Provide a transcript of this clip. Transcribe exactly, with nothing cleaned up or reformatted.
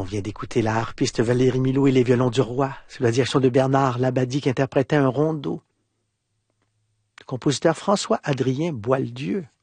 vient d'écouter la harpiste Valérie Milot et les violons du roi, sous la direction de Bernard Labadie qui interprétait un rondeau. Le compositeur François-Adrien Boieldieu